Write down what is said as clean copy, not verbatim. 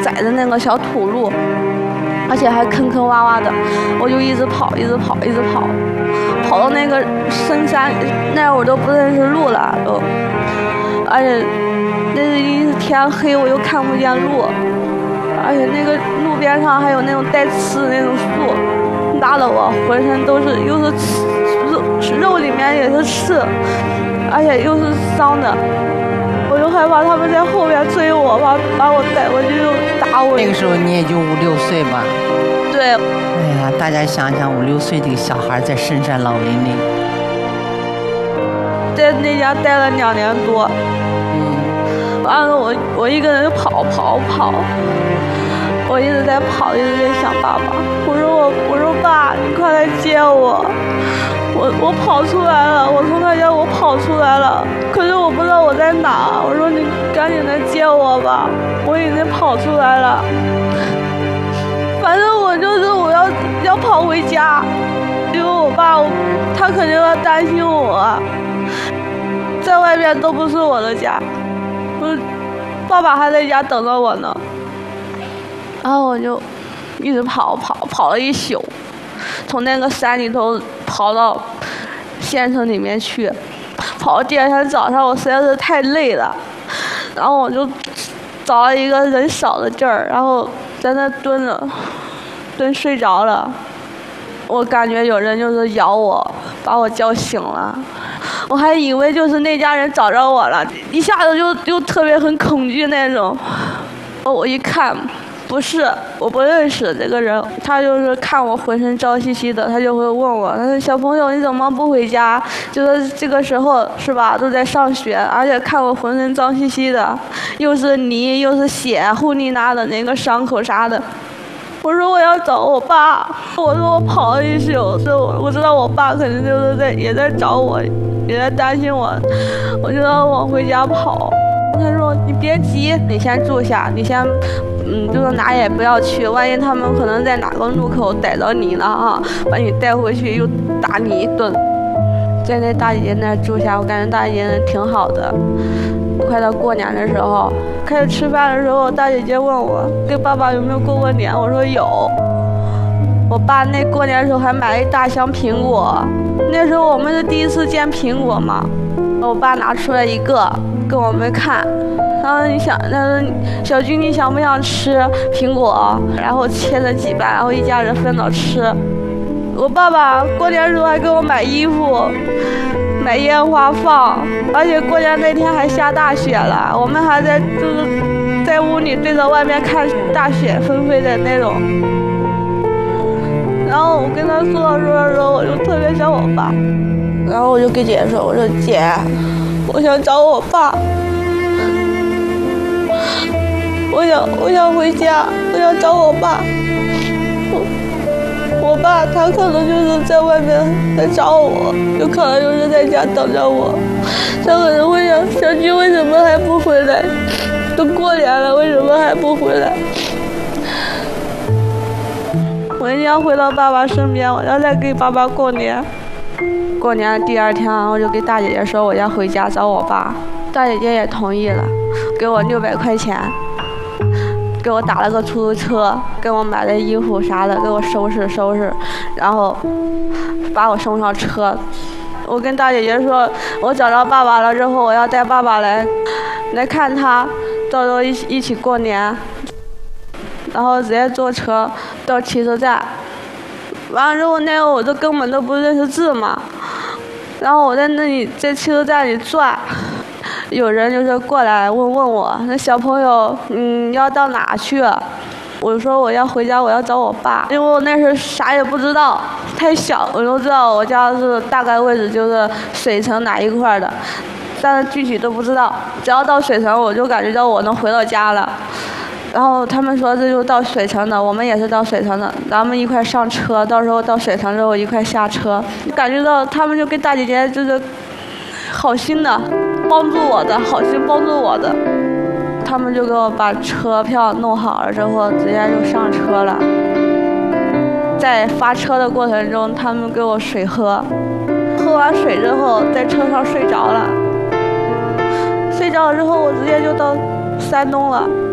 窄的那个小土路，而且还坑坑洼洼的，我就一直跑，跑到那个深山，那会儿都不认识路了都，而且那是一天黑，我又看不见路，而且那个路边上还有那种带刺的那种树，拉得我浑身都是，又是刺肉里面也是刺，而且又是伤的。我就害怕他们在后面追我，把我带过去就打我。 那个时候你也就5、6岁吧？ 对。 哎呀，大家想想5、6岁的小孩在深山老林里， 在那家待了2年多。完了我一个人就跑，我一直在跑，一直在想爸爸。我说爸，你快来接我。我跑出来了，我从他家我跑出来了，可是我不知道我在哪。我说你赶紧来接我吧，我已经跑出来了。反正我就是我要跑回家，因为我爸他肯定要担心我，在外面都不是我的家，爸爸还在家等着我呢。然后我就一直跑了一宿，从那个山里头跑到县城里面去，跑到第2天早上，我实在是太累了，然后我就找了一个人少的地儿，然后在那蹲睡着了。我感觉有人就是咬我，把我叫醒了，我还以为就是那家人找着我了，一下子就特别很恐惧那种。我一看。不是，我不认识这个人，他就是看我浑身脏兮兮的，他就会问我，他说小朋友你怎么不回家？就是这个时候是吧，都在上学，而且看我浑身脏兮兮的，又是泥又是血，糊泥拉的那个伤口啥的。我说我要找我爸，我说我跑了一宿，我知道我爸肯定就是也在找我，也在担心我，我就让我回家跑。他说你别急，你先住下，你先就是哪也不要去，万一他们可能在哪个路口逮着你了啊，把你带回去又打你一顿。在那大姐姐那住下，我感觉大姐姐人挺好的。快到过年的时候，开始吃饭的时候，大姐姐问我跟爸爸有没有过过年，我说有。我爸那过年的时候还买了一大箱苹果，那时候我们是第一次见苹果嘛，我爸拿出来一个跟我们看，然后他说小军你想不想吃苹果？然后切了几瓣，然后一家人分着吃。我爸爸过年的时候还给我买衣服，买烟花放，而且过年那天还下大雪了，我们还就是在屋里对着外面看大雪纷飞的那种。然后我跟他说的时候，我就特别想我爸，然后我就跟姐姐说，我说姐，我想找我爸，我想回家，我想找我爸。我爸他可能就是在外面在找我，有可能就是在家等着我。他可能会想，小军为什么还不回来？都过年了，为什么还不回来？我一定要回到爸爸身边，我要再给爸爸过年。过年第2天，我就给大姐姐说我要回家找我爸，大姐姐也同意了，给我600块钱。给我打了个出租车，给我买了衣服啥的，给我收拾，然后把我送上车。我跟大姐姐说，我找到爸爸了之后，我要带爸爸来看他，到时候一起过年。然后直接坐车到汽车站，完了之后那个我都根本都不认识字嘛，然后我在那里在汽车站里转。有人就是过来问我，那小朋友，要到哪去？我说我要回家，我要找我爸，因为我那时候啥也不知道，太小，我就知道我家是大概位置就是水城哪一块的，但是具体都不知道。只要到水城，我就感觉到我能回到家了。然后他们说这就到水城的，我们也是到水城的，咱们一块上车，到时候到水城之后一块下车。感觉到他们就跟大姐姐就是好心的。帮助我的，好心帮助我的，他们就给我把车票弄好了之后，直接就上车了。在发车的过程中，他们给我水喝，喝完水之后，在车上睡着了。睡着了之后，我直接就到山东了。